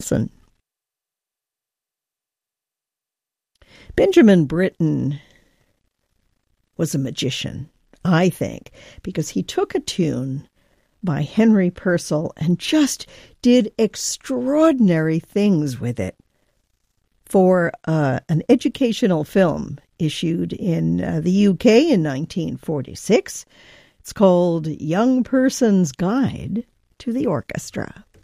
Wilson. Benjamin Britten was a magician, I think, because he took a tune by Henry Purcell and just did extraordinary things with it for an educational film issued in the UK in 1946. It's called Young Person's Guide to the Orchestra.